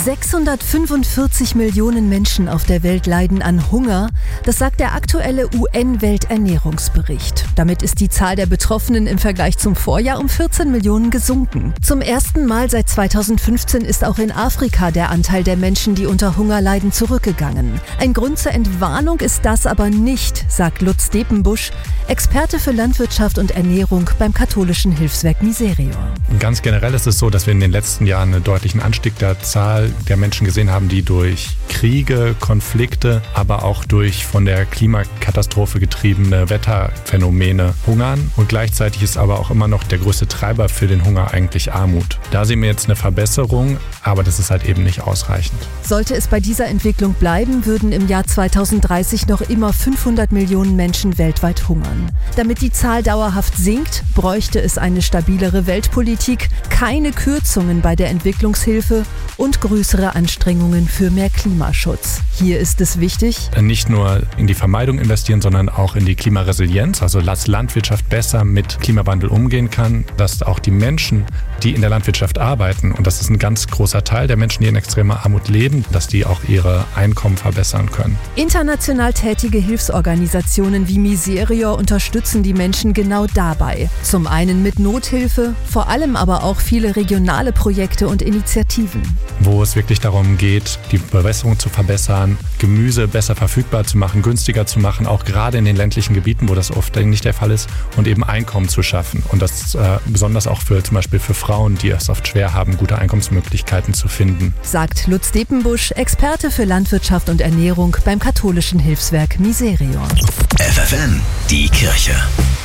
645 Millionen Menschen auf der Welt leiden an Hunger. Das sagt der aktuelle UN-Welternährungsbericht. Damit ist die Zahl der Betroffenen im Vergleich zum Vorjahr um 14 Millionen gesunken. Zum ersten Mal seit 2015 ist auch in Afrika der Anteil der Menschen, die unter Hunger leiden, zurückgegangen. Ein Grund zur Entwarnung ist das aber nicht, sagt Lutz Depenbusch, Experte für Landwirtschaft und Ernährung beim katholischen Hilfswerk Miserior. Ganz generell ist es so, dass wir in den letzten Jahren einen deutlichen Anstieg der Zahl der Menschen gesehen haben, die durch Kriege, Konflikte, aber auch durch von der Klimakatastrophe getriebene Wetterphänomene hungern. Und gleichzeitig ist aber auch immer noch der größte Treiber für den Hunger eigentlich Armut. Da sehen wir jetzt eine Verbesserung, aber das ist halt eben nicht ausreichend. Sollte es bei dieser Entwicklung bleiben, würden im Jahr 2030 noch immer 500 Millionen Menschen weltweit hungern. Damit die Zahl dauerhaft sinkt, bräuchte es eine stabilere Weltpolitik, keine Kürzungen bei der Entwicklungshilfe und größere Anstrengungen für mehr Klimaschutz. Hier ist es wichtig, nicht nur in die Vermeidung investieren, sondern auch in die Klimaresilienz, also dass Landwirtschaft besser mit Klimawandel umgehen kann, dass auch die Menschen, die in der Landwirtschaft arbeiten, und das ist ein ganz großer Teil der Menschen, die in extremer Armut leben, dass die auch ihre Einkommen verbessern können. International tätige Hilfsorganisationen wie Miserior unterstützen die Menschen genau dabei. Zum einen mit Nothilfe, vor allem aber auch viele regionale Projekte und Initiativen. Wo es wirklich darum geht, die Bewässerung zu verbessern, Gemüse besser verfügbar zu machen, günstiger zu machen, auch gerade in den ländlichen Gebieten, wo das oft nicht der Fall ist, und eben Einkommen zu schaffen. Und das besonders auch zum Beispiel für Frauen, die es oft schwer haben, gute Einkommensmöglichkeiten zu finden. Sagt Lutz Depenbusch, Experte für Landwirtschaft und Ernährung beim katholischen Hilfswerk Miserior. FFN, die Kirche.